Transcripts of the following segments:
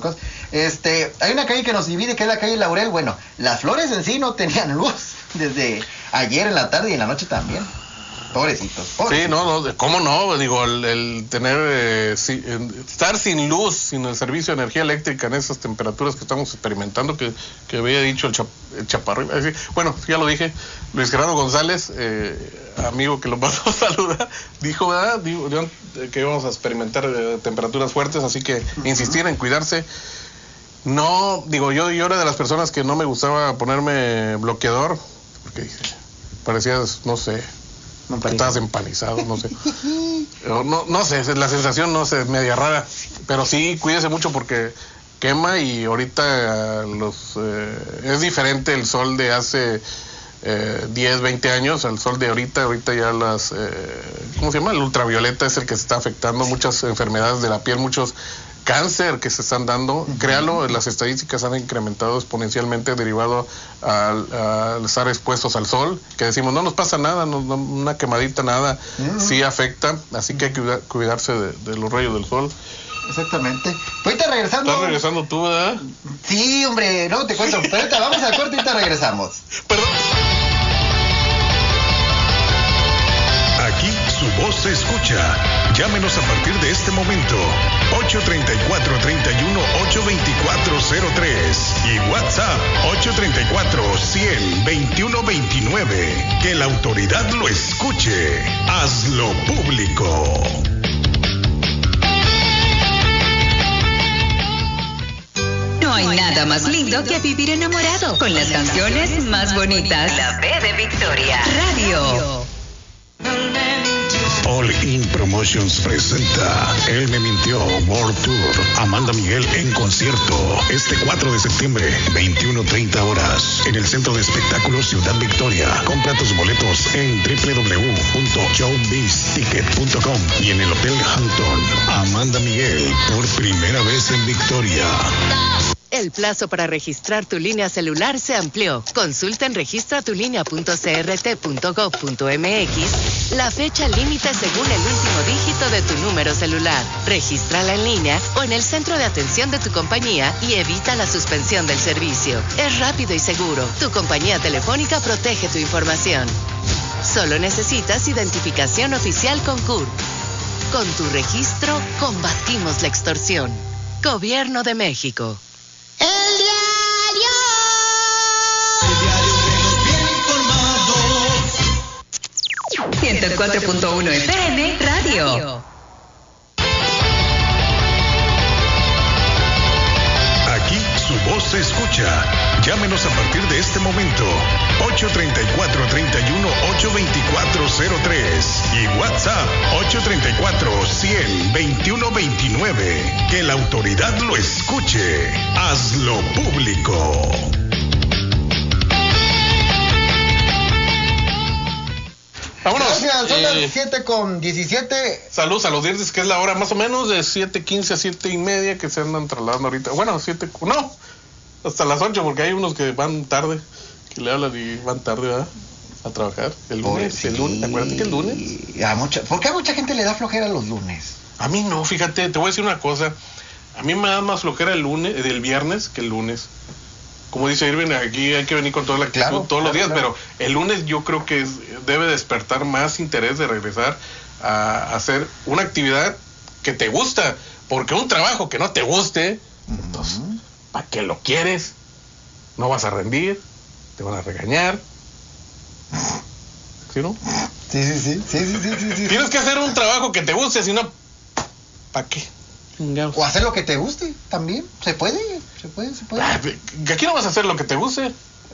Hay una calle que nos divide, que es la calle Laurel. Bueno, las Flores en sí no tenían luz desde ayer en la tarde y en la noche también. Pobrecitos. Sí, no, ¿cómo no? Digo, el tener, estar sin luz, sin el servicio de energía eléctrica en esas temperaturas que estamos experimentando, que había dicho el Chaparro. Bueno, ya lo dije, Luis Gerardo González, amigo que lo mando a saludar, dijo, ¿verdad? Que íbamos a experimentar temperaturas fuertes, así que insistir en cuidarse. No, digo, yo era de las personas que no me gustaba ponerme bloqueador, porque parecías, no sé, que estabas empanizado, no sé. No sé, la sensación, no sé, media rara. Pero sí, cuídese mucho porque quema y ahorita es diferente el sol de hace 10, 20 años al sol de ahorita. Ahorita ya ¿cómo se llama? El ultravioleta es el que se está afectando, muchas enfermedades de la piel, muchos cáncer que se están dando. Créalo, las estadísticas han incrementado exponencialmente derivado al estar expuestos al sol, que decimos, no nos pasa nada, una quemadita, nada, sí afecta, así que hay que cuidarse de los rayos del sol. Exactamente. Ahorita regresando. ¿Estás regresando tú, verdad? Sí, hombre, no te cuento, pero ahorita vamos al corte y ahorita regresamos. Perdón. Aquí su voz se escucha. Llámenos a partir de este momento. 834-31-824-03 y WhatsApp 834-100-2129. Que la autoridad lo escuche. Hazlo público. No hay nada más lindo que vivir enamorado con las canciones más bonitas. La B de Victoria Radio. All In Promotions presenta Él Me Mintió World Tour. Amanda Miguel en concierto este 4 de septiembre, 21:30 horas, en el Centro de Espectáculos Ciudad Victoria. Compra tus boletos en www.showbizticket.com y en el Hotel Hampton. Amanda Miguel, por primera vez en Victoria. El plazo para registrar tu línea celular se amplió. Consulta en registratulinea.crt.gov.mx la fecha límite según el último dígito de tu número celular. Regístrala en línea o en el centro de atención de tu compañía y evita la suspensión del servicio. Es rápido y seguro. Tu compañía telefónica protege tu información. Solo necesitas identificación oficial con CURP. Con tu registro, combatimos la extorsión. Gobierno de México. El diario que nos viene informado. 104.1 FM Radio. Aquí su voz se escucha. Llámenos a partir de este momento. 834-31-824-03 y WhatsApp 834-100-2129. Que la autoridad lo escuche. Hazlo público. Vámonos. Gracias, son las 7:17. Saludos a los dientes, que es la hora más o menos de 7:15 a 7:30 que se andan trasladando ahorita. Bueno, hasta las 8, porque hay unos que van tarde, que le hablan y van tarde, ¿verdad? A trabajar. El lunes, acuérdate que el lunes. ¿Por qué a mucha gente le da flojera los lunes? A mí no, fíjate, te voy a decir una cosa. A mí me da más flojera el viernes que el lunes. Como dice Irving, aquí hay que venir con toda la actitud todos los días, pero el lunes yo creo que debe despertar más interés de regresar a hacer una actividad que te gusta, porque un trabajo que no te guste, entonces, ¿para qué lo quieres? No vas a rendir, te van a regañar. ¿Sí, no? Sí. Tienes que hacer un trabajo que te guste, si no, ¿para qué? O hacer lo que te guste también. Se puede. Aquí no vas a hacer lo que te guste.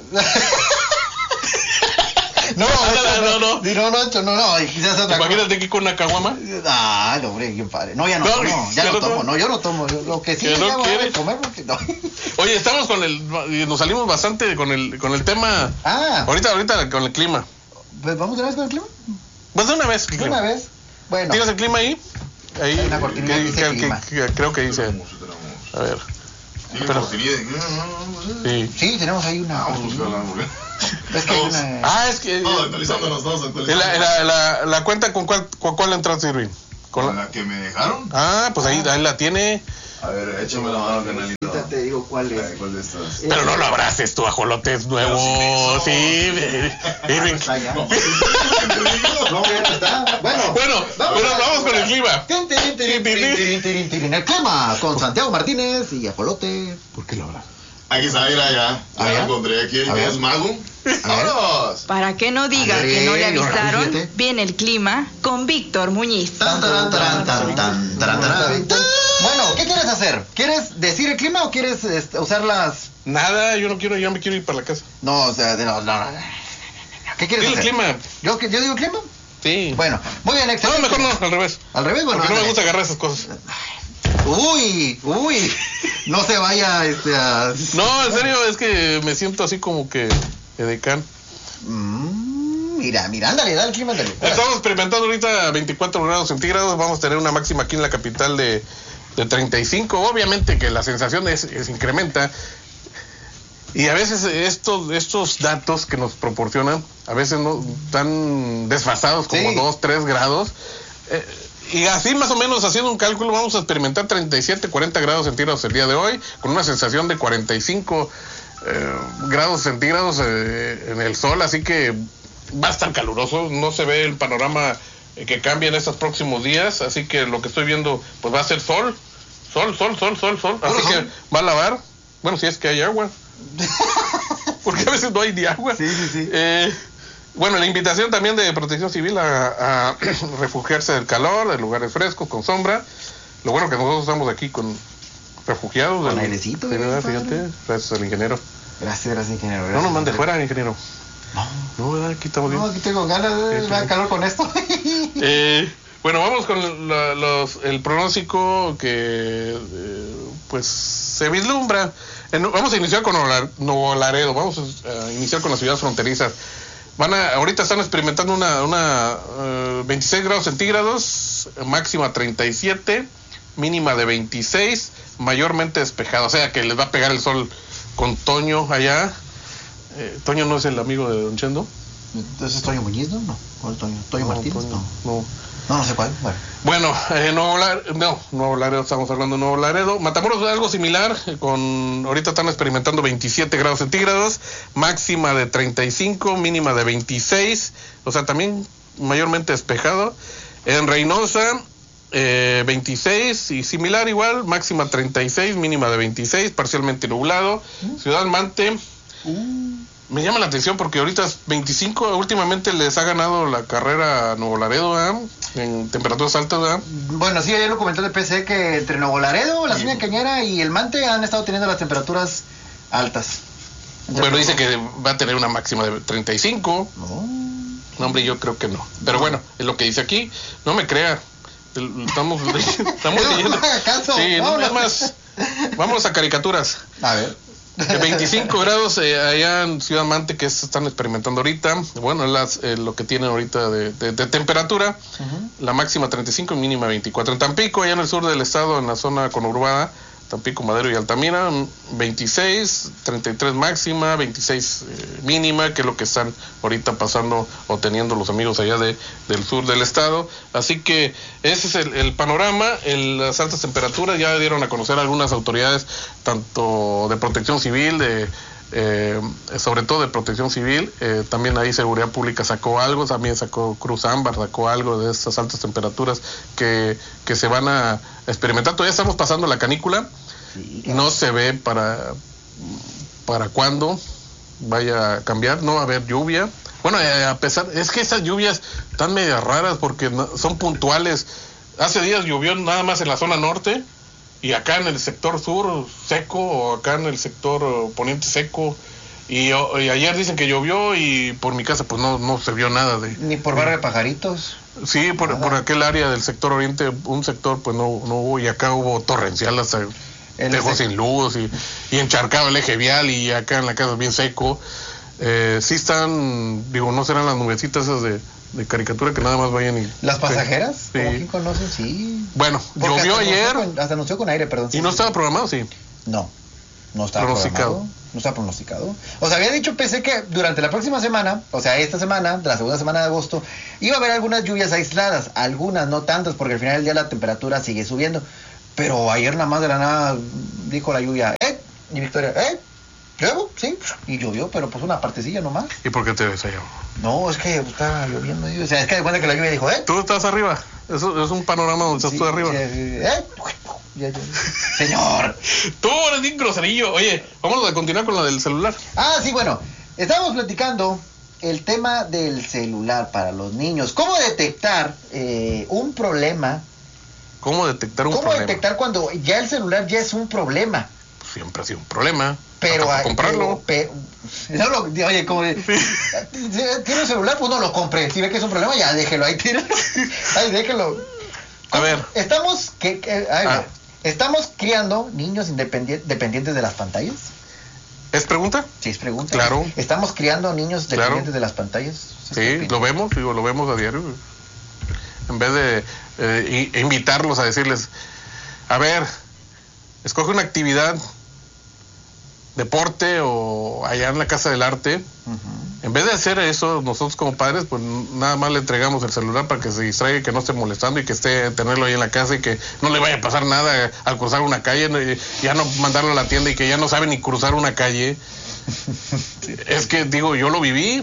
No. Imagínate aquí con una caguama. No, hombre, qué padre. No, ya no tomo. Yo no tomo. Lo que sí que no quiere comer, porque no. Oye, estamos nos salimos bastante con el tema. Ahorita con el clima. Pues vamos de una vez con el clima. Pues de una vez. De una vez. Bueno. ¿Tienes el clima ahí? Ahí. Hay una cortinilla que dice clima. Creo que dice. A ver. Sí, tenemos ahí una. Es que actualizándonos todos. La cuenta con cuál entraste, Irving. ¿Con la que me dejaron? Pues ahí la tiene. A ver, échame la mano, canalito. Ahorita te digo cuál es. ¿Cuál de estas? Pero no lo abraces tú, ajolotes nuevo. Sí, No, ya está. Bueno, vamos con el clima. El clima con Santiago Martínez y Ajolote. ¿Por qué lo abrazas? Aquí está, mira, ya lo encontré. Aquí es Mago. ¡Vámonos! Para que no diga A ver, que no le ahora avisaron, fíjate. viene el clima con Víctor Muñiz. Bueno, ¿qué quieres hacer? ¿Quieres decir el clima o quieres usar las...? Nada, yo no quiero, ya me quiero ir para la casa. No, o sea, no. ¿Qué quieres Dile hacer? el clima. ¿Yo digo clima? Sí. Bueno, muy bien, No, excelente. mejor no, al revés. Al revés, bueno. Porque no me ándale. gusta agarrar esas cosas. Uy, no se vaya a... No, en serio, es que me siento así como que edecán. Mira, ándale, da el clima, ándale. Estamos experimentando ahorita 24 grados centígrados. Vamos a tener una máxima aquí en la capital de 35. Obviamente que la sensación es incrementa. Y a veces estos datos que nos proporcionan, a veces no están desfasados como 2, 3 grados. Y así más o menos haciendo un cálculo vamos a experimentar 37, 40 grados centígrados el día de hoy, con una sensación de 45 grados centígrados en el sol, así que va a estar caluroso, no se ve el panorama que cambia en estos próximos días, así que lo que estoy viendo pues va a ser sol, así que va a lavar, bueno, si es que hay agua, porque a veces no hay ni agua. Sí. Bueno, la invitación también de Protección Civil a refugiarse del calor, de lugares frescos, con sombra. Lo bueno que nosotros estamos aquí con refugiados. Con airecito. Fíjate, gracias al ingeniero. Gracias, ingeniero. No nos mande fuera, ingeniero. No, ¿verdad? Aquí estamos bien. No, aquí tengo ganas de dar calor con esto. Bueno, vamos con el pronóstico que pues se vislumbra. Vamos a iniciar con Nuevo Laredo, vamos a iniciar con las ciudades fronterizas. Ahorita están experimentando una 26 grados centígrados, máxima 37, mínima de 26, mayormente despejado. O sea que les va a pegar el sol con Toño allá. ¿Toño no es el amigo de Don Chendo? Entonces es Toño Muñiz, ¿no? ¿O Toño Martínez? No sé cuál. Bueno, Nuevo Laredo, estamos hablando de Nuevo Laredo. Matamoros es algo similar, ahorita están experimentando 27 grados centígrados, máxima de 35, mínima de 26, o sea, también mayormente despejado. En Reynosa, 26 y similar igual, máxima 36, mínima de 26, parcialmente nublado. Ciudad Mante, me llama la atención porque ahorita es 25, últimamente les ha ganado la carrera a Nuevo Laredo, en temperaturas altas, ¿verdad? Bueno, sí, ayer lo comentó el PC que entre Nuevo Laredo, la Zona Cañera y el Mante han estado teniendo las temperaturas altas. Bueno, dice que va a tener una máxima de 35. No, hombre, yo creo que no. Pero bueno, es lo que dice aquí. No me crea. Estamos leyendo. Sí, no, es más. Vamos a caricaturas. A ver. 25 grados allá en Ciudad Mante, que están experimentando ahorita. Bueno, lo que tienen ahorita de temperatura. La máxima 35 y mínima 24. En Tampico, allá en el sur del estado, en la zona conurbada, Tampico, Madero y Altamira, 26, 33 máxima, 26 mínima, que es lo que están ahorita pasando o teniendo los amigos allá del sur del estado. Así que ese es el panorama. Las altas temperaturas ya dieron a conocer algunas autoridades, tanto de Protección Civil, sobre todo de Protección Civil, también ahí Seguridad Pública sacó algo, también sacó Cruz Ámbar, sacó algo de estas altas temperaturas que se van a experimentar. Todavía estamos pasando la canícula, no se ve para cuándo vaya a cambiar, no va a haber lluvia. Bueno, a pesar, es que esas lluvias están medio raras porque son puntuales. Hace días llovió nada más en la zona norte, y acá en el sector sur seco, o acá en el sector poniente seco, y ayer dicen que llovió y por mi casa pues no se vio nada de... Ni por barrio de Pajaritos. Sí, por aquel área del sector oriente, un sector pues no hubo, y acá hubo torrencial, hasta dejó sin luz y encharcado el eje vial, y acá en la casa bien seco. Sí están, no serán las nubecitas esas de caricatura que nada más vayan y... ¿Las pasajeras? Sí. ¿Cómo quién conocen? Sí. Bueno, porque llovió ayer. Hasta anunció con aire, perdón. ¿Y no estaba programado? Sí. No estaba pronosticado. No estaba pronosticado. O sea, había dicho PC que durante la próxima semana, o sea, esta semana, la segunda semana de agosto, iba a haber algunas lluvias aisladas. Algunas, no tantas, porque al final del día la temperatura sigue subiendo. Pero ayer nada más de la nada dijo la lluvia, y Victoria, ¿lluevo? Sí, y llovió, pero pues una partecilla nomás. ¿Y por qué te ves allá? No, es que estaba lloviendo. O sea, es que de cuenta que la lluvia dijo, Tú estás arriba. Eso es un panorama donde estás tú arriba. Señor. Tú eres bien groserillo. Oye, vamos a continuar con lo del celular. Sí, bueno. Estábamos platicando el tema del celular para los niños. ¿Cómo detectar un problema? ¿Cómo detectar un problema? ¿Cómo detectar cuando ya el celular ya es un problema? Pues siempre ha sido un problema. Pero para comprarlo. Oye, como tiene un celular, pues no lo compre. Si ve que es un problema, ya déjelo ahí, tira. Ahí déjelo. A ver. Estamos criando niños dependientes de las pantallas. ¿Es pregunta? Sí, es pregunta. Claro. ¿Estamos criando niños dependientes de las pantallas? Sí, lo vemos a diario. En vez de invitarlos a decirles, a ver, escoge una actividad, deporte o allá en la Casa del Arte. En vez de hacer eso, nosotros como padres, pues nada más le entregamos el celular para que se distraiga, que no esté molestando y que tenerlo ahí en la casa y que no le vaya a pasar nada al cruzar una calle, ya no mandarlo a la tienda y que ya no sabe ni cruzar una calle. Es que digo, yo lo viví,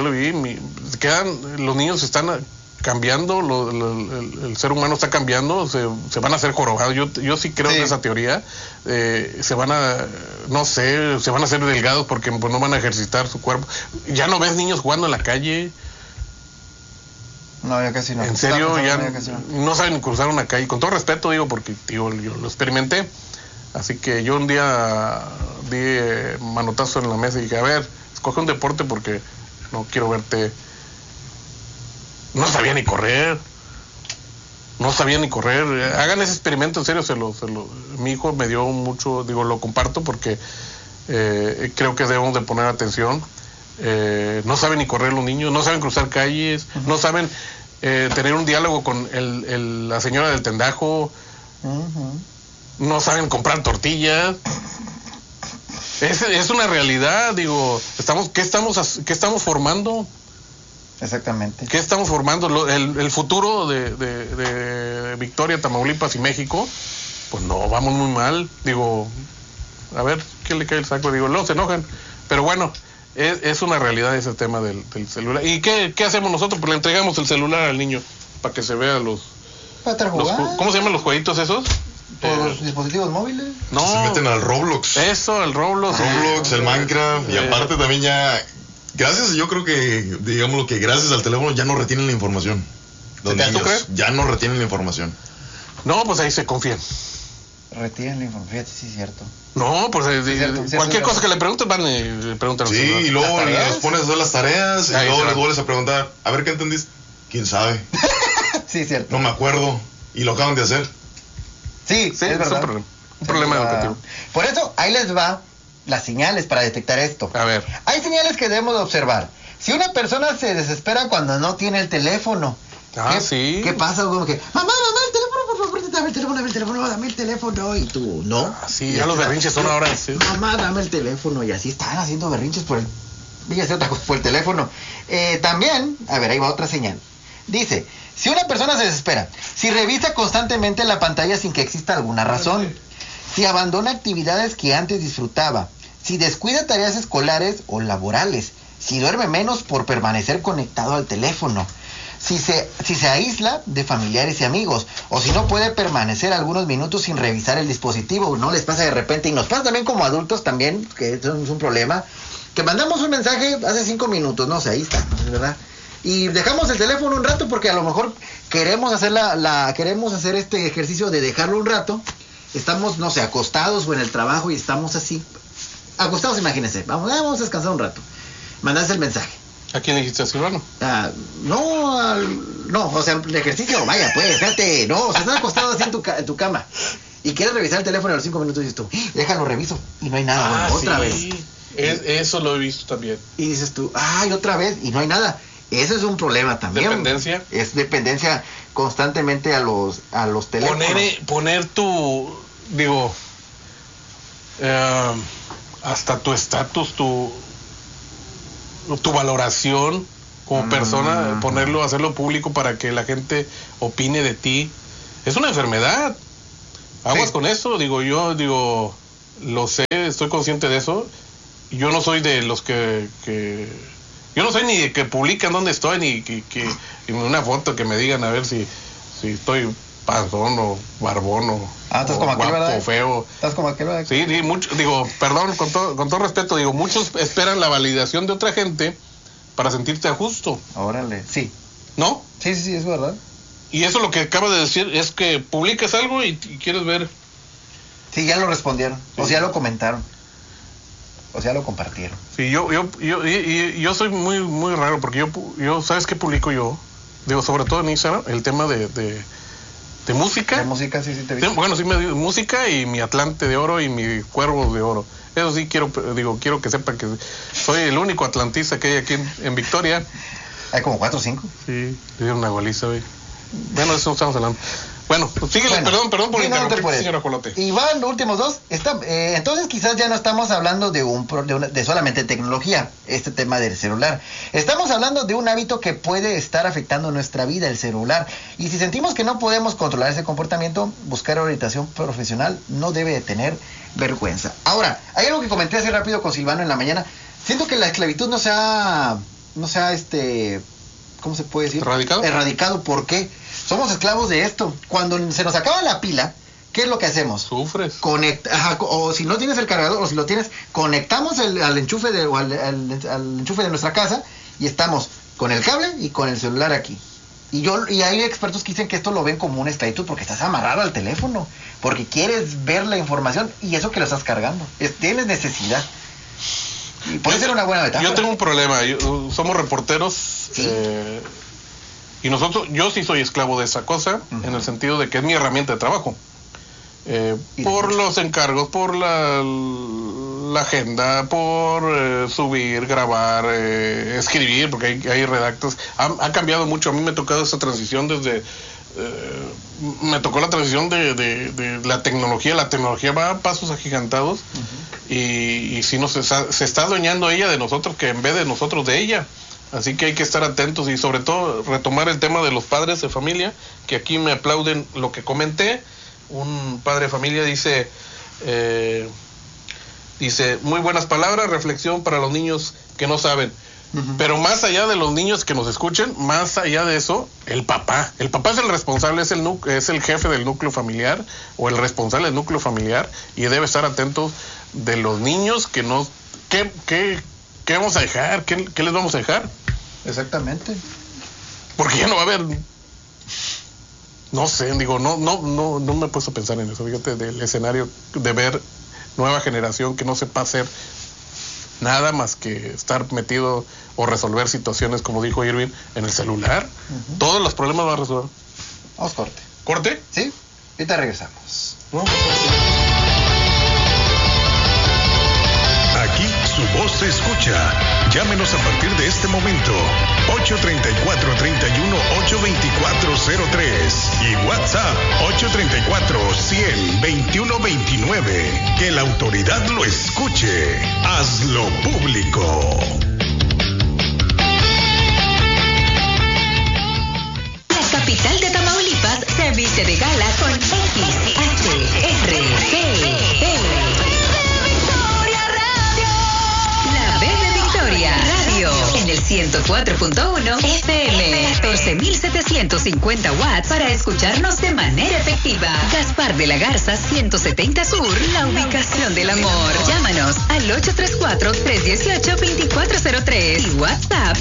los niños están cambiando, el ser humano está cambiando, se van a hacer jorobados. Yo sí creo en esa teoría. Se van a hacer delgados porque pues, no van a ejercitar su cuerpo. Ya no ves niños jugando en la calle. No, ya casi no. En serio, no saben cruzar una calle. Con todo respeto digo, porque yo lo experimenté. Así que yo un día di manotazo en la mesa y dije, a ver, escoge un deporte porque no quiero verte. No sabía ni correr. Hagan ese experimento, en serio, mi hijo me dio mucho, lo comparto porque creo que debemos de poner atención. No saben ni correr los niños, no saben cruzar calles, no saben tener un diálogo con la señora del tendajo, no saben comprar tortillas. Es una realidad, ¿qué estamos formando? Exactamente. ¿Qué estamos formando? El futuro de Victoria, Tamaulipas y México, pues no, vamos muy mal. A ver, ¿qué le cae el saco? Luego se enojan. Pero bueno, es una realidad ese tema del celular. ¿Y qué hacemos nosotros? Pues le entregamos el celular al niño para que se vea para estar jugando. ¿Cómo se llaman los jueguitos esos? ¿Por los dispositivos móviles? No. Se meten al Roblox. Eso, el Roblox. El Minecraft. Y aparte también yo creo que, gracias al teléfono ya no retienen la información. Los niños ya no retienen la información. No, pues ahí se confían. Retienen la información, sí, es cierto. No, pues cualquier cosa que le preguntes, van y le preguntan. Sí, y luego les pones a hacer las tareas, y luego les vuelves a preguntar, a ver, ¿qué entendiste? ¿Quién sabe? Sí, es cierto. No me acuerdo, y lo acaban de hacer. Sí, es verdad. Un problema educativo. Por eso, ahí les va las señales para detectar esto. A ver. Hay señales que debemos de observar. Si una persona se desespera cuando no tiene el teléfono. Sí. ¿Qué pasa? Como que, mamá, el teléfono, por favor, dame el teléfono. Y tú, ¿no? Sí, ya los berrinches son ahora. Sí. Mamá, dame el teléfono. Y así están haciendo berrinches por el teléfono. También, a ver, ahí va otra señal. Dice, si una persona se desespera, si revisa constantemente la pantalla sin que exista alguna razón, si abandona actividades que antes disfrutaba, si descuida tareas escolares o laborales, si duerme menos por permanecer conectado al teléfono, si se aísla de familiares y amigos, o si no puede permanecer algunos minutos sin revisar el dispositivo. No les pasa de repente, y nos pasa también como adultos también, que eso es un problema, que mandamos un mensaje hace 5 minutos, no sé, ahí está, ¿no? ¿Verdad? Y dejamos el teléfono un rato porque a lo mejor queremos hacer queremos hacer este ejercicio de dejarlo un rato. Estamos, no sé, acostados o en el trabajo y estamos así, acostados, imagínense, vamos a descansar un rato. Mandaste el mensaje. ¿A quién le dijiste, a Silvano? No, o sea, el ejercicio, vaya, pues, espérate, no, o sea, estás acostado así en tu cama y quieres revisar el teléfono a los 5 minutos y dices tú, déjalo, reviso, y no hay nada, bueno, otra vez. Eso lo he visto también. Y dices tú, otra vez, y no hay nada. Eso es un problema también. ¿Dependencia? Es dependencia constantemente a los teléfonos. Poner hasta tu estatus, tu valoración como persona, hacerlo público para que la gente opine de ti. Es una enfermedad. Aguas con eso, yo lo sé, estoy consciente de eso. Yo no soy de los que yo no soy ni de que publican dónde estoy, ni que en una foto que me digan a ver si estoy panzón o barbón o estás como aquel, guapo ¿verdad? o feo. Estás como aquel, ¿verdad? Sí, perdón, con todo respeto, muchos esperan la validación de otra gente para sentirte a gusto. Órale, sí. ¿No? Sí, es verdad. Y eso lo que acaba de decir es que publicas algo y quieres ver. Sí, ya lo respondieron, sí. O sea, ya lo comentaron, o sea, lo compartieron. Sí, yo soy muy muy raro porque yo ¿sabes qué publico yo? Sobre todo en Instagram, el tema de música. De música, sí, te vi. Bueno, sí, música y mi Atlante de oro y mi Cuervos de oro. Eso sí quiero que sepan que soy el único atlantista que hay aquí en Victoria. Hay como 4 o 5. Sí, le dieron una goliza, güey. Bueno, eso no estamos hablando. Bueno, síguele, perdón por interrumpir, señor Ajolote. Y van los últimos dos. Entonces quizás ya no estamos hablando de solamente tecnología, este tema del celular. Estamos hablando de un hábito que puede estar afectando nuestra vida, el celular. Y si sentimos que no podemos controlar ese comportamiento, buscar orientación profesional no debe de tener vergüenza. Ahora, hay algo que comenté así rápido con Silvano en la mañana. Siento que la esclavitud no se ha ¿cómo se puede decir? Erradicado. ¿Por qué? Somos esclavos de esto. Cuando se nos acaba la pila, ¿qué es lo que hacemos? Sufres. O si no tienes el cargador, o si lo tienes, conectamos al enchufe al enchufe de nuestra casa y estamos con el cable y con el celular aquí. Y hay expertos que dicen que esto lo ven como una esclavitud porque estás amarrado al teléfono, porque quieres ver la información y eso que lo estás cargando. Tienes necesidad. Y puede ser una buena metáfora. Yo tengo un problema. Somos reporteros. ¿Sí? Y yo sí soy esclavo de esa cosa, en el sentido de que es mi herramienta de trabajo. Por los encargos, por la agenda, por subir, grabar, escribir, porque hay redactos. Ha cambiado mucho. A mí me ha tocado esa transición desde... me tocó la transición de la tecnología. La tecnología va a pasos agigantados y si se está adueñando ella de nosotros, que en vez de nosotros de ella. Así que hay que estar atentos y sobre todo retomar el tema de los padres de familia, que aquí me aplauden lo que comenté. Un padre de familia dice, muy buenas palabras, reflexión para los niños que no saben. Pero más allá de los niños que nos escuchen, más allá de eso, el papá es el responsable, es el jefe del núcleo familiar o el responsable del núcleo familiar y debe estar atento de los niños que no... ¿Qué vamos a dejar? ¿Qué les vamos a dejar? Exactamente. Porque ya no va a haber... No sé, no me he puesto a pensar en eso. Fíjate, del escenario de ver nueva generación que no sepa hacer nada más que estar metido o resolver situaciones, como dijo Irving, en el celular. Todos los problemas van a resolver. Vamos corte. ¿Corte? Sí, ahorita regresamos. Aquí su voz se escucha. Llámenos a partir de este momento. 834-31-824-03 y WhatsApp 834-100-2129. Que la autoridad lo escuche. Hazlo público. La capital de Tamaulipas se viste de gala con XHRPE. La B de Victoria Radio en el 104.1 FM, 14.750 watts para escucharnos de manera efectiva. Gaspar de la Garza 170 Sur, la ubicación del amor. Llámanos al 834-318-2403 y WhatsApp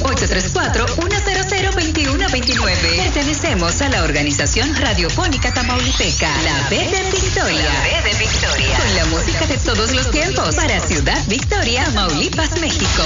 834-100-2129. Pertenecemos a la organización radiofónica tamaulipeca, la B de Victoria. La B de Victoria. Con la música de todos los tiempos para Ciudad Victoria, Tamaulipas, México.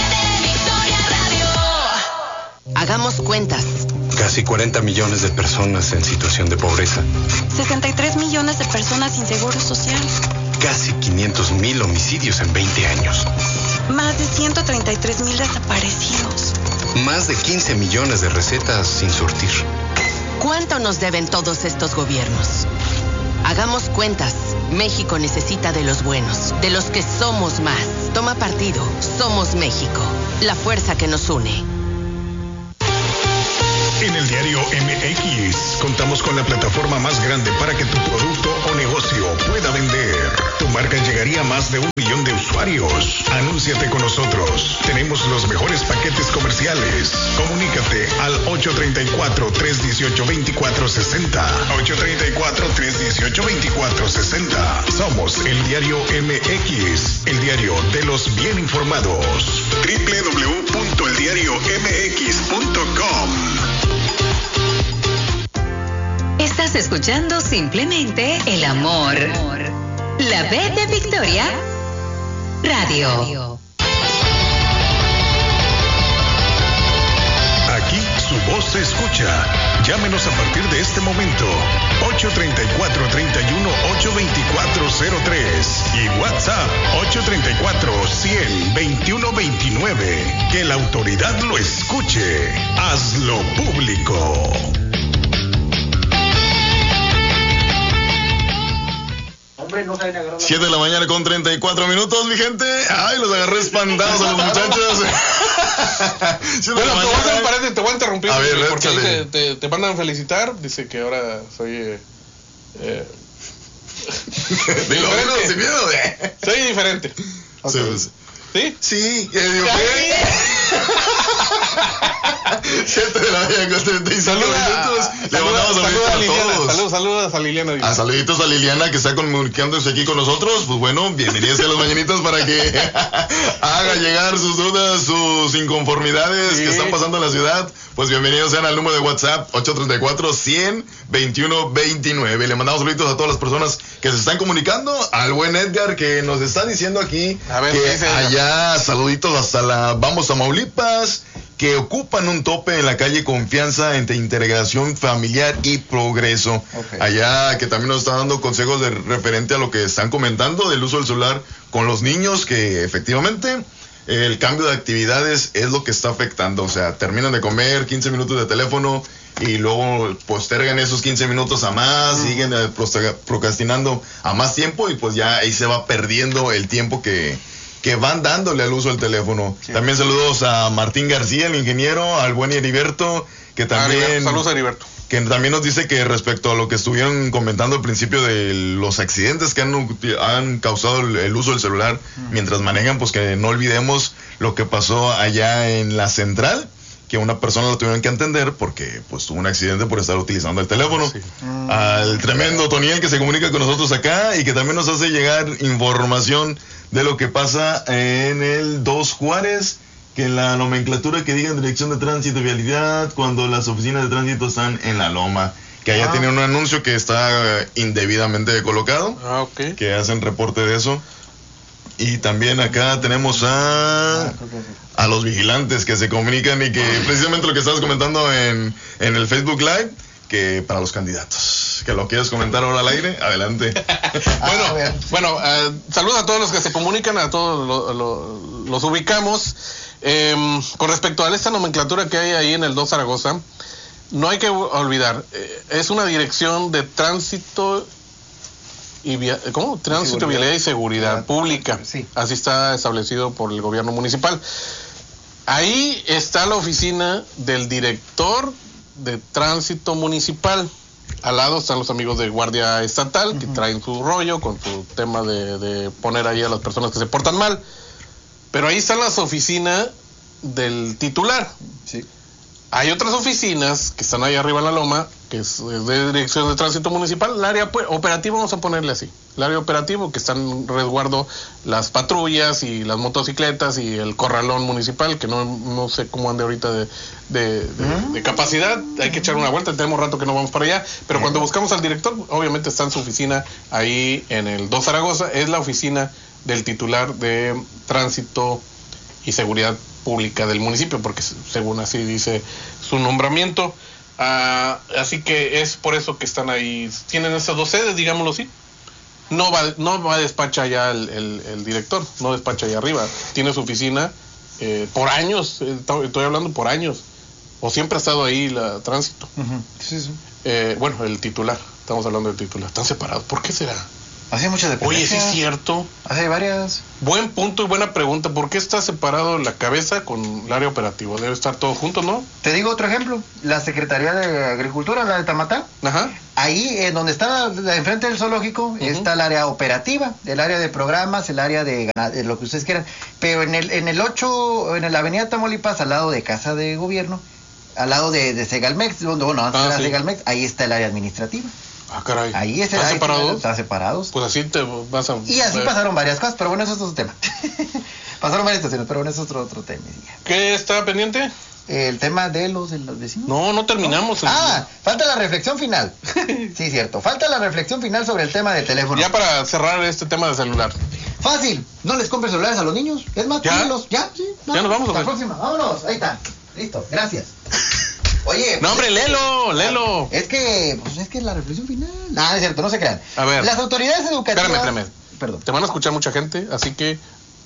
Hagamos cuentas. Casi 40 millones de personas en situación de pobreza. 63 millones de personas sin seguro social. Casi 500,000 homicidios en 20 años. Más de 133,000 desaparecidos. Más de 15 millones de recetas sin surtir. ¿Cuánto nos deben todos estos gobiernos? Hagamos cuentas. México necesita de los buenos, de los que somos más. Toma partido. Somos México. La fuerza que nos une. En el diario MX contamos con la plataforma más grande para que tu producto o negocio pueda vender. Tu marca llegaría a más de 1 millón de usuarios. Anúnciate con nosotros. Tenemos los mejores paquetes comerciales. Comunícate al 834-318-2460. 834-318-2460. Somos el diario MX, el diario de los bien informados. www.eldiariomx.com. Estás escuchando simplemente El Amor. La B de Victoria Radio. Aquí su voz se escucha. Llámenos a partir de este momento. 834-31-82403 y WhatsApp 834-100-2129. Que la autoridad lo escuche. Hazlo público. 7 de la mañana con 34 minutos, mi gente. Ay, los agarré espantados a los muchachos. Bueno, te voy a interrumpir. A ver, porque dice, te mandan a felicitar. Dice que ahora soy dilo, sin miedo. Soy diferente. Okay. ¿Sí? Sí, digo, ¿qué? 7 de la mañana con 35 minutos. Le mandamos saludos a todos. Saludos a Liliana. Saluditos a Liliana que está comunicándose aquí con nosotros. Pues bueno, bienvenidos a las mañanitas para que haga llegar sus dudas, sus inconformidades que están pasando en la ciudad. Pues bienvenidos sean al número de WhatsApp 834-100-2129. Le mandamos saluditos a todas las personas que se están comunicando. Al buen Edgar que nos está diciendo aquí que allá saluditos hasta Vamos, Tamaulipas, que ocupan un tope en la calle Confianza entre integración familiar y progreso. Okay. Allá que también nos está dando consejos referente a lo que están comentando del uso del celular con los niños, que efectivamente el cambio de actividades es lo que está afectando. O sea, terminan de comer, 15 minutos de teléfono y luego postergan esos 15 minutos a más, siguen procrastinando a más tiempo y pues ya ahí se va perdiendo el tiempo que van dándole al uso del teléfono. Sí. También saludos a Martín García, el ingeniero, al buen Heriberto, que también... Saludos a Heriberto. Que también nos dice que respecto a lo que estuvieron comentando al principio de los accidentes que han causado el uso del celular mientras manejan, pues que no olvidemos lo que pasó allá en la central, que una persona lo tuvieron que atender porque pues tuvo un accidente por estar utilizando el teléfono. Sí. Al tremendo Toniel que se comunica con nosotros acá y que también nos hace llegar información de lo que pasa en el 2 Juárez, que en la nomenclatura que digan dirección de tránsito y vialidad, cuando las oficinas de tránsito están en la loma, que allá tienen un anuncio que está indebidamente colocado, okay, que hacen reporte de eso. Y también acá tenemos a los vigilantes que se comunican y que precisamente lo que estabas comentando en el Facebook Live, que para los candidatos, que lo quieres comentar ahora al aire, adelante. Bueno, saludos a todos los que se comunican, a todos los ubicamos. Con respecto a esta nomenclatura que hay ahí en el 2 Zaragoza, no hay que olvidar, es una dirección de tránsito y tránsito, vialidad y seguridad pública. Sí. Así está establecido por el gobierno municipal. Ahí está la oficina del director de tránsito municipal. Al lado están los amigos de Guardia Estatal, que traen su rollo con su tema de poner ahí a las personas que se portan mal. Pero ahí están las oficinas del titular. Sí. Hay otras oficinas que están ahí arriba en la loma, que es de dirección de tránsito municipal. El área operativo, vamos a ponerle así. El área operativo, que están en resguardo las patrullas y las motocicletas y el corralón municipal, que no sé cómo ande ahorita de capacidad. Hay que echar una vuelta, tenemos rato que no vamos para allá. Pero cuando buscamos al director, obviamente está en su oficina ahí en el 2 Zaragoza. Es la oficina del titular de tránsito y seguridad pública del municipio, porque según así dice su nombramiento. Así que es por eso que están ahí, tienen esas 2 sedes, digámoslo así. No va a despachar allá el director, no despacha allá arriba, tiene su oficina por años, estoy hablando por años, o siempre ha estado ahí la tránsito. Sí. Bueno, el titular, estamos hablando del titular, están separados, ¿por qué será? Hace mucha dependencia. Oye, sí es cierto. Hace varias. Buen punto y buena pregunta. ¿Por qué está separado la cabeza con el área operativa? Debe estar todo junto, ¿no? Te digo otro ejemplo. La Secretaría de Agricultura, la de Tamatá. Ajá. Ahí, donde está enfrente del zoológico, está el área operativa, el área de programas, el área de lo que ustedes quieran. Pero en el 8, en la avenida Tamaulipas, al lado de Casa de Gobierno, al lado de Segalmex, donde, bueno, antes era Segalmex, ahí está el área administrativa. Ah, caray. Ahí ¿Están separados? Están separados. Pues así te vas a... Y así pasaron varias cosas, pero bueno, eso es otro tema. Pasaron varias situaciones, pero bueno, eso es otro tema. ¿Qué está pendiente? El tema de los vecinos. No terminamos. Falta la reflexión final. Sí, cierto. Falta la reflexión final sobre el tema del teléfono. Ya para cerrar este tema de celular. Fácil. No les compres celulares a los niños. Es más, tírenlos. Ya, sí. Ya nos vamos. La próxima. Vámonos. Ahí está. Listo. Gracias. Oye. No, hombre, léelo. Es que la reflexión final. Es cierto, no se crean. A ver. Las autoridades educativas. Espérame. Perdón. Te van a escuchar mucha gente, así que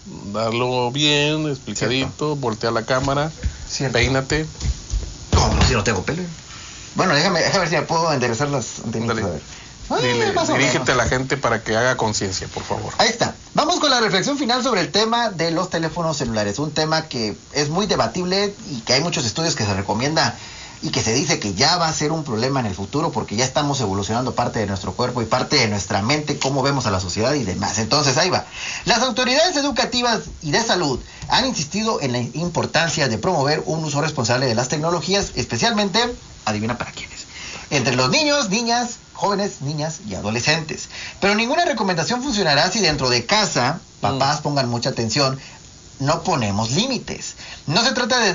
darlo bien, explicadito, voltea la cámara, peínate. ¿Cómo? Si no tengo pelo. Bueno, déjame ver si me puedo enderezar las antenitas. Dirígete a la gente para que haga conciencia, por favor. Ahí está. Vamos con la reflexión final sobre el tema de los teléfonos celulares. Un tema que es muy debatible y que hay muchos estudios que se recomienda y que se dice que ya va a ser un problema en el futuro porque ya estamos evolucionando parte de nuestro cuerpo y parte de nuestra mente, cómo vemos a la sociedad y demás. Entonces, ahí va. Las autoridades educativas y de salud han insistido en la importancia de promover un uso responsable de las tecnologías, especialmente, adivina para quiénes, entre los niños, niñas, jóvenes, niñas y adolescentes. Pero ninguna recomendación funcionará si dentro de casa, papás pongan mucha atención, no ponemos límites. No se trata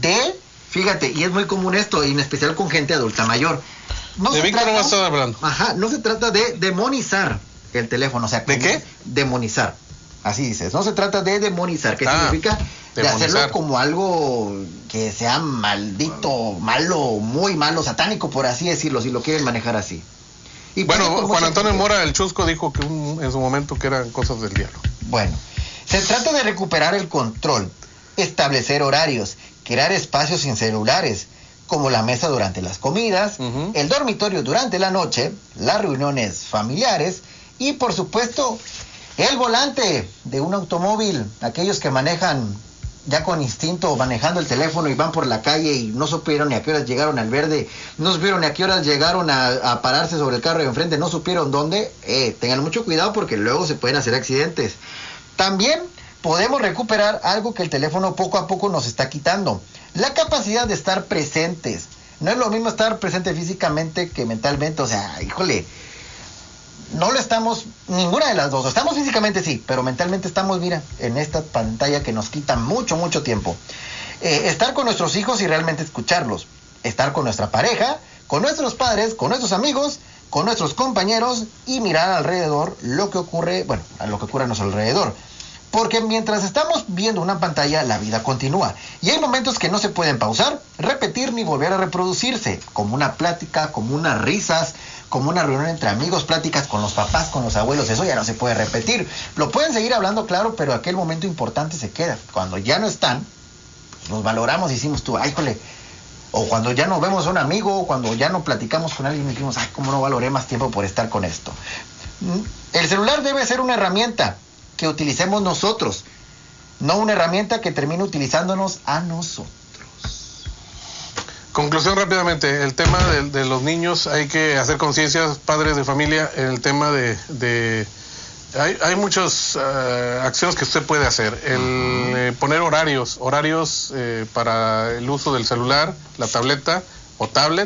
fíjate, y es muy común esto, y en especial con gente adulta mayor. ¿De Víctor no vas a estar hablando? Ajá, no se trata de demonizar el teléfono, o sea... ¿De qué? Demonizar, así dices. No se trata de demonizar, que significa de hacerlo como algo que sea maldito, malo, muy malo, satánico, por así decirlo, si lo quieren manejar así. Y bueno, Juan Antonio Mora, el Chusco, dijo que en su momento que eran cosas del diablo. Bueno, se trata de recuperar el control, establecer horarios, crear espacios sin celulares, como la mesa durante las comidas, el dormitorio durante la noche, las reuniones familiares y, por supuesto, el volante de un automóvil. Aquellos que manejan ya con instinto, manejando el teléfono y van por la calle y no supieron ni a qué horas llegaron al verde, no supieron ni a qué horas llegaron a pararse sobre el carro de enfrente, no supieron dónde, tengan mucho cuidado porque luego se pueden hacer accidentes. También podemos recuperar algo que el teléfono poco a poco nos está quitando: la capacidad de estar presentes. No es lo mismo estar presente físicamente que mentalmente. O sea, híjole, no lo estamos, ninguna de las dos. Estamos físicamente sí, pero mentalmente estamos, mira, en esta pantalla que nos quita mucho tiempo. Estar con nuestros hijos y realmente escucharlos. Estar con nuestra pareja, con nuestros padres, con nuestros amigos, con nuestros compañeros y mirar alrededor lo que ocurre, a nuestro alrededor. Porque mientras estamos viendo una pantalla, la vida continúa. Y hay momentos que no se pueden pausar, repetir ni volver a reproducirse. Como una plática, como unas risas, como una reunión entre amigos, pláticas con los papás, con los abuelos. Eso ya no se puede repetir. Lo pueden seguir hablando, claro, pero aquel momento importante se queda. Cuando ya no están, nos valoramos y decimos tú, ay, jole. O cuando ya no vemos a un amigo, o cuando ya no platicamos con alguien y decimos, ay, cómo no valoré más tiempo por estar con esto. El celular debe ser una herramienta que utilicemos nosotros, no una herramienta que termine utilizándonos a nosotros. Conclusión rápidamente, el tema de los niños, hay que hacer conciencia, padres de familia, en el tema hay muchas acciones que usted puede hacer. El poner horarios para el uso del celular, la tableta o tablet.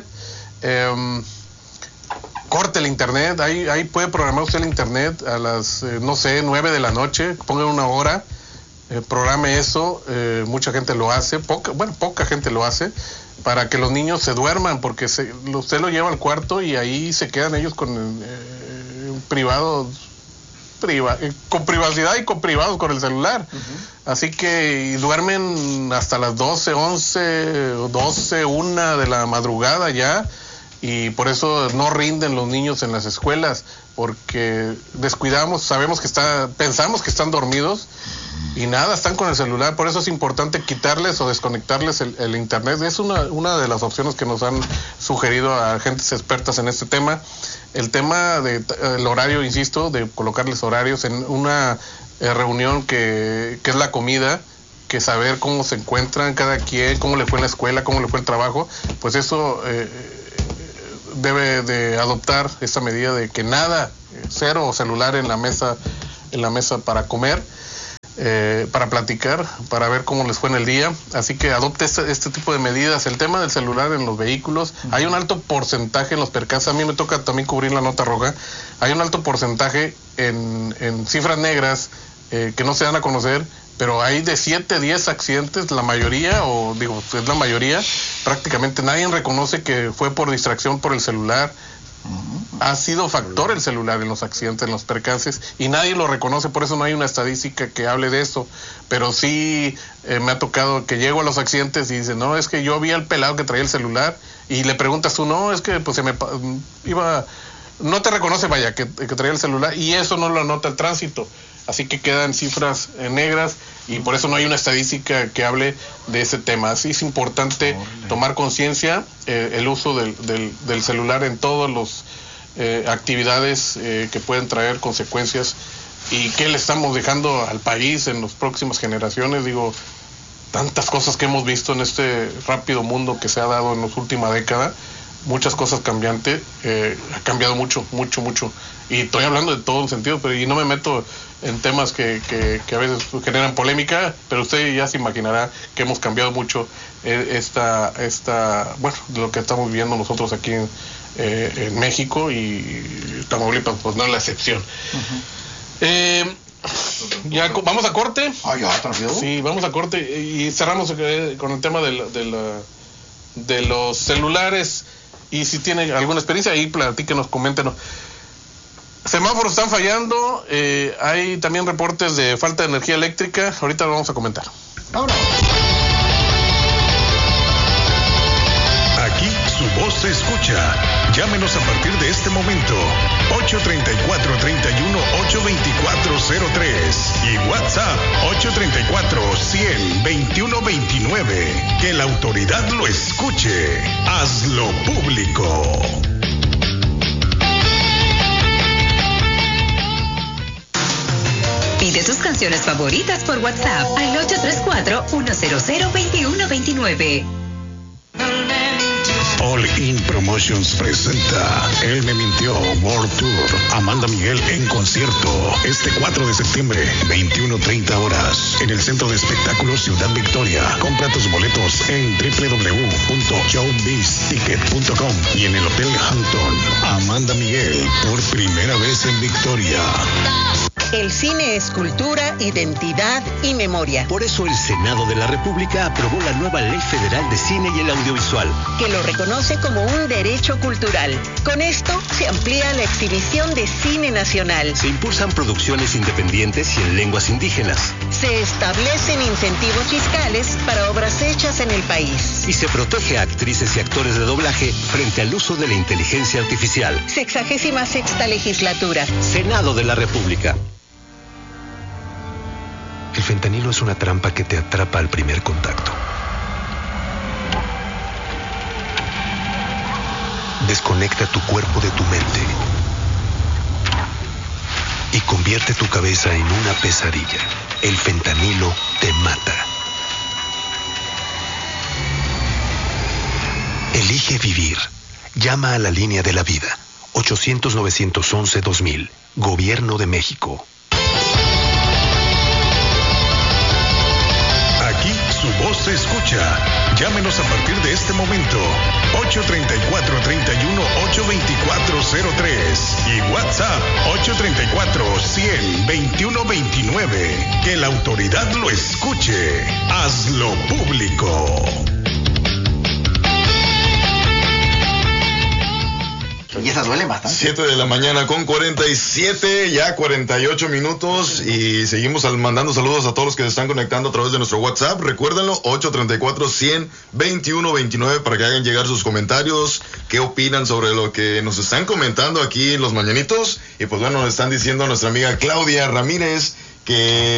Corte el internet, ahí puede programar usted el internet a las, 9 de la noche, ponga una hora, programe eso, mucha gente lo hace, poca gente lo hace, para que los niños se duerman, porque usted lo lleva al cuarto y ahí se quedan ellos con con privacidad y con privados con el celular. Así que duermen hasta las 12, 1 de la madrugada ya. Y por eso no rinden los niños en las escuelas, porque descuidamos, pensamos que están dormidos y nada, están con el celular. Por eso es importante quitarles o desconectarles el internet. Es una de las opciones que nos han sugerido a agentes expertas en este tema. El tema del horario, insisto, de colocarles horarios en una reunión que es la comida, que saber cómo se encuentran cada quien, cómo le fue en la escuela, cómo le fue el trabajo, pues eso debe de adoptar esta medida de que nada, cero celular en la mesa para comer, para platicar, para ver cómo les fue en el día. Así que adopte este tipo de medidas. El tema del celular en los vehículos, hay un alto porcentaje en los percances. A mí me toca también cubrir la nota roja. Hay un alto porcentaje en cifras negras que no se dan a conocer, pero hay de 7 a 10 accidentes, la mayoría, es la mayoría, prácticamente nadie reconoce que fue por distracción por el celular. Ha sido factor el celular en los accidentes, en los percances, y nadie lo reconoce. Por eso no hay una estadística que hable de eso. Pero sí me ha tocado que llego a los accidentes y dicen, no, es que yo vi al pelado que traía el celular, y le preguntas tú, no, es que pues no te reconoce, vaya, que traía el celular, y eso no lo anota el tránsito. Así que quedan cifras negras, y por eso no hay una estadística que hable de ese tema. Así es importante tomar conciencia, el uso del celular en todas las actividades que pueden traer consecuencias, y qué le estamos dejando al país en las próximas generaciones. Tantas cosas que hemos visto en este rápido mundo que se ha dado en la última década, muchas cosas cambiantes, ha cambiado mucho, y estoy hablando de todo el sentido, pero y no me meto en temas que a veces generan polémica, pero usted ya se imaginará que hemos cambiado mucho lo que estamos viviendo nosotros aquí en México, y Tamaulipas pues no es la excepción. Ya vamos a corte. Sí, vamos a corte y cerramos con el tema de los celulares. Y si tiene alguna experiencia, ahí platíquenos, coméntenos. Semáforos están fallando, hay también reportes de falta de energía eléctrica. Ahorita lo vamos a comentar. Ahora. Aquí su voz se escucha. Llámenos a partir de este momento. 834-31-82403 y WhatsApp 834-100-2129. Que la autoridad lo escuche. Hazlo público. Pide tus canciones favoritas por WhatsApp al 834-100-2129. All In Promotions presenta Él Me Mintió World Tour. Amanda Miguel en concierto este 4 de septiembre, 21:30 horas, en el Centro de Espectáculos Ciudad Victoria. Compra tus boletos en www.showbizticket.com y en el Hotel Hampton. Amanda Miguel, por primera vez en Victoria. El cine es cultura, identidad y memoria. Por eso el Senado de la República aprobó la nueva Ley Federal de Cine y el Audiovisual, que lo reconoce como un derecho cultural. Con esto se amplía la exhibición de cine nacional. Se impulsan producciones independientes y en lenguas indígenas. Se establecen incentivos fiscales para obras hechas en el país. Y se protege a actrices y actores de doblaje frente al uso de la inteligencia artificial. 66ª legislatura. Senado de la República. El fentanilo es una trampa que te atrapa al primer contacto. Desconecta tu cuerpo de tu mente y convierte tu cabeza en una pesadilla. El fentanilo te mata. Elige vivir. Llama a la línea de la vida. 800-911-2000. Gobierno de México. Aquí su voz se escucha. Llámenos a partir de este momento. 834-31-82403 y WhatsApp 834-100-2129. Que la autoridad lo escuche. Hazlo público. Y esa duele bastante. 7 de la mañana con 47, ya 48 minutos, y seguimos mandando saludos a todos los que se están conectando a través de nuestro WhatsApp. Recuérdenlo, 834-100-2129, para que hagan llegar sus comentarios, qué opinan sobre lo que nos están comentando aquí en Los Mañanitos. Y pues bueno, nos están diciendo nuestra amiga Claudia Ramírez que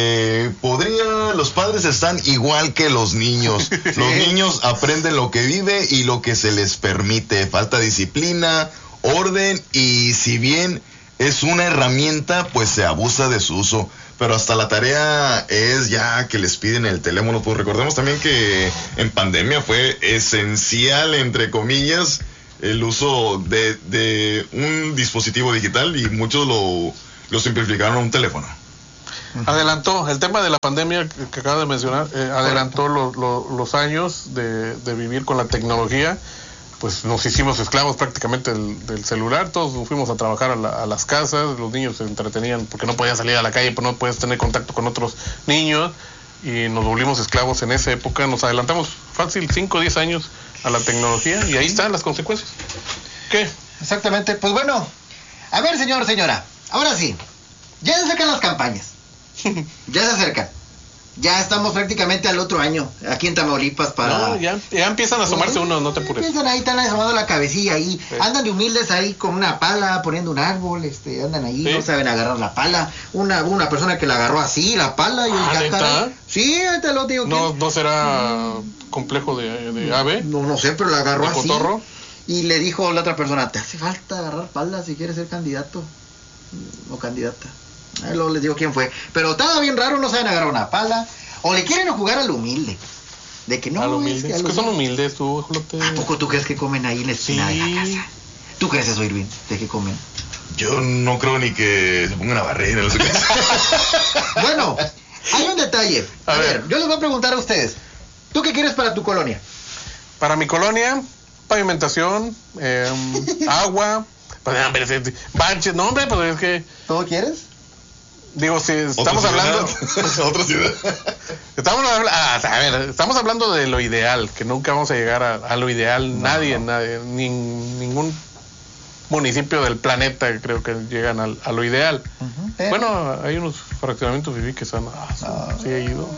los padres están igual que los niños. Los niños aprenden lo que vive y lo que se les permite. Falta disciplina, orden, y si bien es una herramienta, pues se abusa de su uso. Pero hasta la tarea es ya que les piden el teléfono. Pues recordemos también que en pandemia fue esencial, entre comillas, el uso de un dispositivo digital, y muchos lo simplificaron a un teléfono. Adelantó el tema de la pandemia que acaba de mencionar, adelantó los años de vivir con la tecnología. Pues nos hicimos esclavos prácticamente del celular. Todos nos fuimos a trabajar a las casas, los niños se entretenían porque no podían salir a la calle, pues no puedes tener contacto con otros niños, y nos volvimos esclavos en esa época. Nos adelantamos fácil 5 o 10 años a la tecnología, y ahí están las consecuencias. ¿Qué? Exactamente. Pues bueno, a ver, señora, ahora sí, ya se acercan las campañas. Ya se acercan. Ya estamos prácticamente al otro año, aquí en Tamaulipas, para... No, ya empiezan a asomarse unos, no te apures. Empiezan ahí, están asomando la cabecilla ahí, Sí. Andan de humildes ahí con una pala, poniendo un árbol, andan ahí, Sí. no saben agarrar la pala. Una persona que la agarró así, la pala, y Ah, ya, ¿neta? caray. Sí, te lo digo. ¿No será complejo de ave? No sé, pero la agarró ¿De así. cotorro? Y le dijo a la otra persona, te hace falta agarrar pala si quieres ser candidato o candidata. Luego les digo quién fue. Pero estaba bien raro, no saben agarrar una pala. O le quieren jugar al humilde. De que no, Al humilde. Es que son humildes, tú, Jolote. ¿A poco tú crees que comen ahí en la esquina de la casa? ¿Tú crees eso, Irving? ¿De qué comen? Yo no creo ni que se pongan a barrer en su casa. Bueno, hay un detalle. A ver, yo les voy a preguntar a ustedes. ¿Tú qué quieres para tu colonia? Para mi colonia, pavimentación, agua, baches, no, hombre, pues es que... ¿Todo quieres? Digo, si estamos hablando... Otra ciudad. Estamos hablando de lo ideal, que nunca vamos a llegar a lo ideal. Nadie, ningún municipio del planeta creo que llegan a lo ideal. Pero... Bueno, hay unos fraccionamientos que son... sí he ido.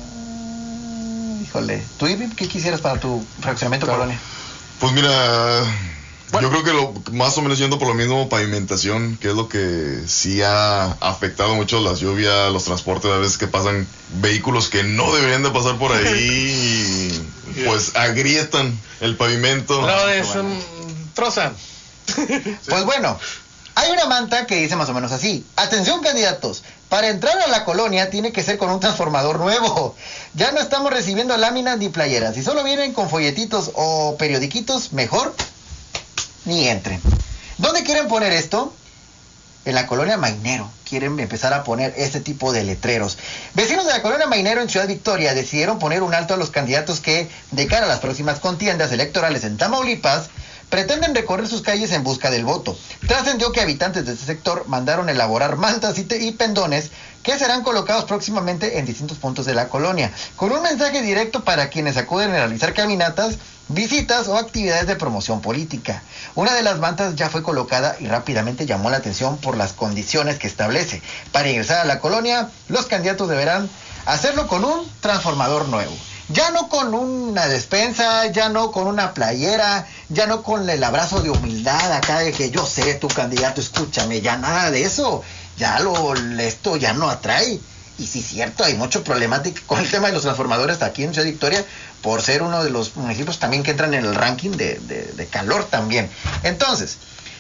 Híjole. ¿Tú, Irving, qué quisieras para tu fraccionamiento colonia? Pues mira... Bueno. Yo creo que más o menos yendo por lo mismo, pavimentación, que es lo que sí ha afectado mucho las lluvias, los transportes, a veces que pasan vehículos que no deberían de pasar por ahí y pues agrietan el pavimento. Trozan. Pues bueno, hay una manta que dice más o menos así: atención, candidatos, para entrar a la colonia tiene que ser con un transformador nuevo. Ya no estamos recibiendo láminas ni playeras. Si solo vienen con folletitos o periodiquitos, mejor ni entren. ¿Dónde quieren poner esto? En la colonia Mainero. Quieren empezar a poner este tipo de letreros. Vecinos de la colonia Mainero en Ciudad Victoria decidieron poner un alto a los candidatos que, de cara a las próximas contiendas electorales en Tamaulipas, pretenden recorrer sus calles en busca del voto. Trascendió que habitantes de este sector mandaron elaborar mantas y pendones que serán colocados próximamente en distintos puntos de la colonia, con un mensaje directo para quienes acuden a realizar caminatas, visitas o actividades de promoción política. Una de las mantas ya fue colocada y rápidamente llamó la atención por las condiciones que establece. Para ingresar a la colonia, los candidatos deberán hacerlo con un transformador nuevo. Ya no con una despensa, ya no con una playera, ya no con el abrazo de humildad acá de que yo sé, tu candidato, escúchame, ya nada de eso. Ya esto ya no atrae. Y sí, cierto, hay mucho problemática con el tema de los transformadores aquí en Ciudad Victoria, por ser uno de los municipios también que entran en el ranking de calor también. Entonces,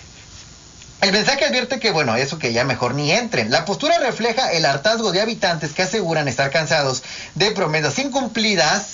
el mensaje advierte que, bueno, eso que ya mejor ni entren. La postura refleja el hartazgo de habitantes que aseguran estar cansados de promesas incumplidas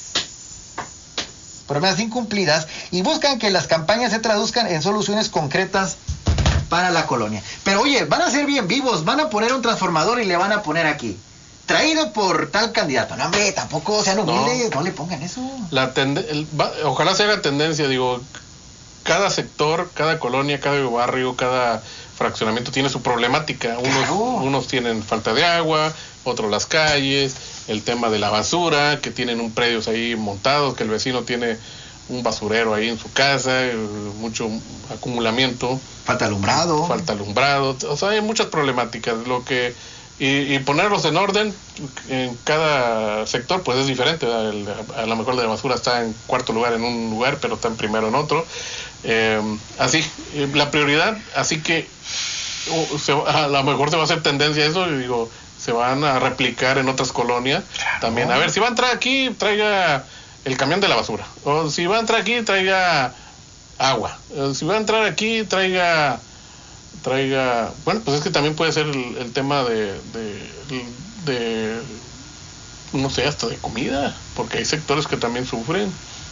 y buscan que las campañas se traduzcan en soluciones concretas para la colonia. Pero oye, van a ser bien vivos, van a poner un transformador y le van a poner aquí: traído por tal candidato. No, hombre, tampoco sean humildes, no le pongan eso. Ojalá se haga tendencia, digo, cada sector, cada colonia, cada barrio, cada fraccionamiento tiene su problemática. Unos tienen falta de agua, otros las calles, el tema de la basura, que tienen predios ahí montados, que el vecino tiene un basurero ahí en su casa, mucho acumulamiento. Falta alumbrado. O sea, hay muchas problemáticas. Y ponerlos en orden en cada sector, pues es diferente. A lo mejor de la basura está en cuarto lugar en un lugar, pero está en primero en otro. La prioridad, así que a lo mejor se va a hacer tendencia a eso, y digo, se van a replicar en otras colonias también. A ver, si va a entrar aquí, traiga el camión de la basura. O si va a entrar aquí, traiga agua. O si va a entrar aquí, traiga bueno, pues es que también puede ser el tema de no sé, hasta de comida, porque hay sectores que también sufren.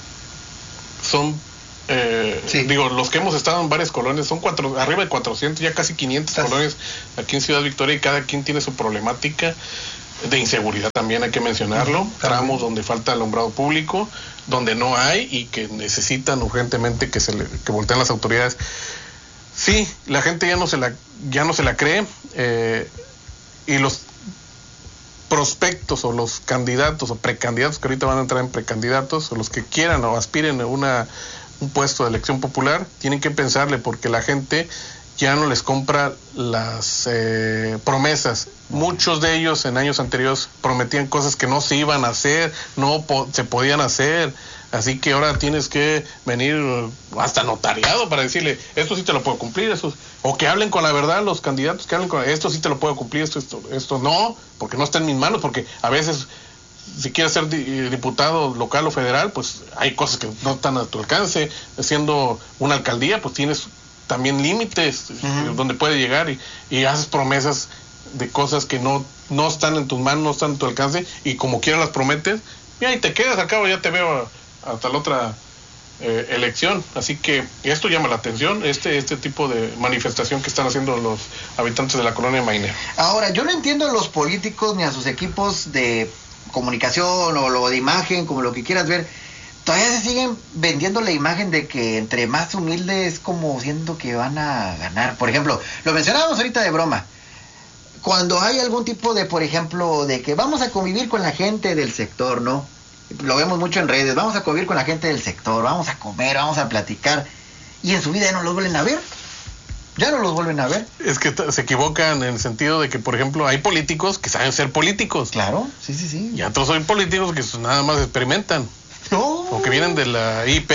Son digo, los que hemos estado en varias colonias, son arriba de 400, ya casi 500 colonias aquí en Ciudad Victoria, y cada quien tiene su problemática de inseguridad también, hay que mencionarlo. Tramos donde falta alumbrado público, donde no hay y que necesitan urgentemente que volteen las autoridades. Sí, la gente ya no se la cree, y los prospectos o los candidatos o precandidatos que ahorita van a entrar en precandidatos, o los que quieran o aspiren a un puesto de elección popular, tienen que pensarle, porque la gente ya no les compra las promesas. Muchos de ellos en años anteriores prometían cosas que no se iban a hacer, no se podían hacer, así que ahora tienes que venir hasta notariado para decirle, esto sí te lo puedo cumplir, o que hablen con la verdad los candidatos, que hablen con esto sí te lo puedo cumplir, esto no, porque no está en mis manos, porque a veces si quieres ser diputado local o federal, pues hay cosas que no están a tu alcance. Siendo una alcaldía, pues tienes también límites donde puede llegar, y haces promesas de cosas que no están en tus manos, no están en tu alcance, y como quieras las prometes, y ahí te quedas, al cabo ya te veo hasta la otra elección. Así que esto llama la atención, este tipo de manifestación que están haciendo los habitantes de la colonia Mainer. Ahora, yo no entiendo a los políticos ni a sus equipos de comunicación o lo de imagen, como lo que quieras ver, todavía se siguen vendiendo la imagen de que entre más humildes, como siento que van a ganar. Por ejemplo, lo mencionábamos ahorita de broma, cuando hay algún tipo de, por ejemplo, de que vamos a convivir con la gente del sector, ¿no? Lo vemos mucho en redes, vamos a convivir con la gente del sector, vamos a comer, vamos a platicar, y en su vida ya no los vuelven a ver. Ya no los vuelven a ver. Es que se equivocan en el sentido de que, por ejemplo, hay políticos que saben ser políticos. Claro, sí. Y otros son políticos que nada más experimentan. O que vienen de la IP.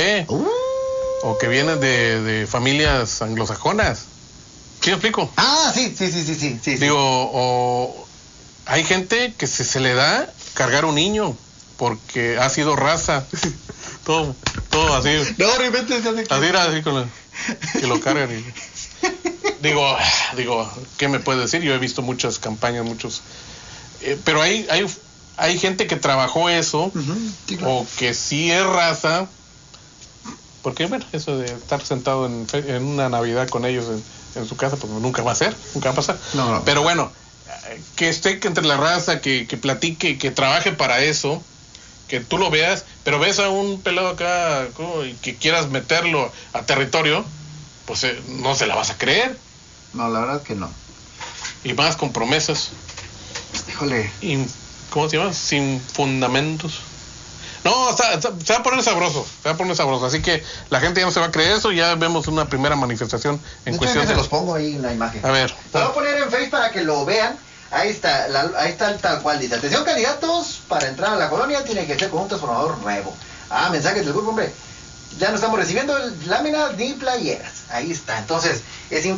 O que vienen de familias anglosajonas. ¿Sí me explico? Ah, sí. Digo, o hay gente que se le da cargar un niño porque ha sido raza. todo así. No, de repente se hace así con que lo cargan y... Digo, ¿qué me puede decir? Yo he visto muchas campañas, pero hay gente que trabajó eso, sí, claro. O que sí es raza, porque bueno, eso de estar sentado en una Navidad con ellos en su casa, pues nunca va a pasar. No. Pero bueno, que esté entre la raza, que platique, que trabaje para eso, que tú lo veas, pero ves a un pelado acá y que quieras meterlo a territorio, pues no se la vas a creer. No, la verdad que no. Y más con promesas. Híjole. ¿Cómo se llama? Sin fundamentos. No, se va a poner sabroso. Así que la gente ya no se va a creer eso. Ya vemos una primera manifestación en cuestión. Se los pongo ahí en la imagen. A ver. Se lo voy a poner en Facebook para que lo vean. Ahí está tal cual. Dice: atención, candidatos, para entrar a la colonia tiene que ser con un transformador nuevo. Mensajes del grupo, hombre. Ya no estamos recibiendo láminas ni playeras. Ahí está. Entonces, es